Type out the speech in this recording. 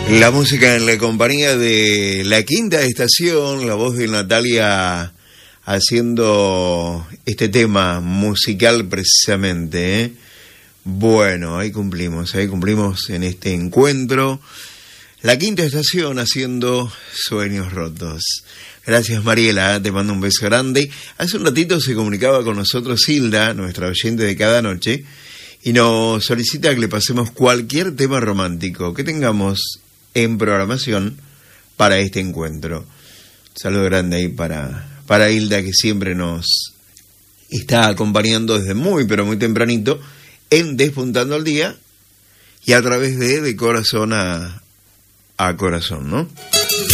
La música en la compañía de La Quinta Estación, la voz de Natalia haciendo este tema musical precisamente, ¿eh? Bueno, ahí cumplimos en este encuentro. La Quinta Estación haciendo Sueños Rotos. Gracias, Mariela, te mando un beso grande. Hace un ratito se comunicaba con nosotros Hilda, nuestra oyente de cada noche, y nos solicita que le pasemos cualquier tema romántico que tengamos en programación para este encuentro. Saludo grande ahí para Hilda, que siempre nos está acompañando desde muy, pero muy tempranito en Despuntando al Día y a través de corazón a corazón, ¿no?